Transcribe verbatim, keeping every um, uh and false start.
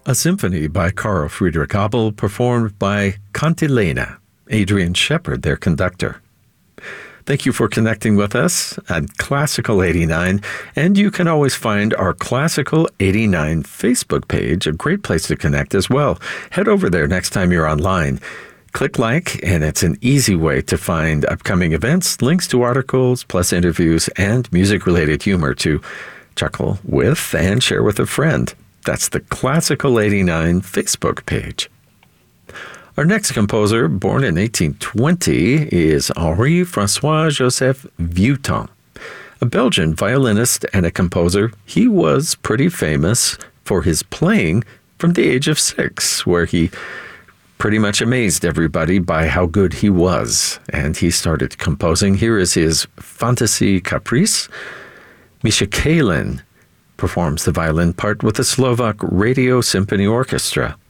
A symphony by Carl Friedrich Abel, performed by Cantilena, Adrian Shepard, their conductor. Thank you for connecting with us at Classical eighty-nine, and you can always find our Classical eighty-nine Facebook page, a great place to connect as well. Head over there next time you're online. Click like, and it's an easy way to find upcoming events, links to articles, plus interviews, and music-related humor to chuckle with and share with a friend. That's the Classical eighty-nine Facebook page. Our next composer, born in eighteen twenty, is Henri-François-Joseph Vieuxtemps. A Belgian violinist and a composer, he was pretty famous for his playing from the age of six, where he pretty much amazed everybody by how good he was. And he started composing. Here is his Fantasy Caprice. Misha Kalin performs the violin part with the Slovak Radio Symphony Orchestra.